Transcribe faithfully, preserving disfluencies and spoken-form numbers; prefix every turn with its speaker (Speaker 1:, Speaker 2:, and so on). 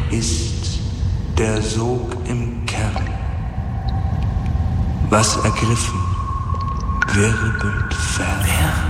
Speaker 1: ist der Sog im Kern. Was ergriffen, wirbelt fern.